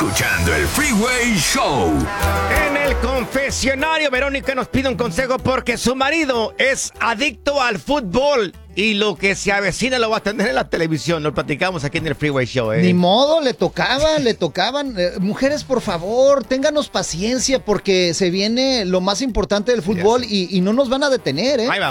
escuchando el Freeway Show. En el confesionario, Verónica nos pide un consejo porque su marido es adicto al fútbol y lo que se avecina lo va a tener en la televisión. Lo platicamos aquí en el Freeway Show. Ni modo, le tocaban. Mujeres, por favor, ténganos paciencia porque se viene lo más importante del fútbol y no nos van a detener, ¿eh? Ahí va.